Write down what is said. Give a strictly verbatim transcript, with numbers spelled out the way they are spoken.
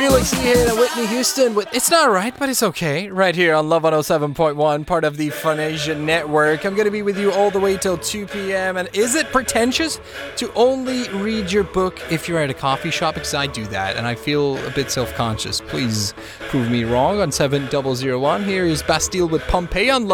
Felix Yeehan and Whitney Houston with It's Not Right, But It's Okay, right here on Love one oh seven point one, part of the Funasia Network. I'm going to be with you all the way till two p.m. And is it pretentious to only read your book if you're at a coffee shop? Because I do that, and I feel a bit self-conscious. Please prove me wrong on seven thousand one. Here is Bastille with Pompeii on Love.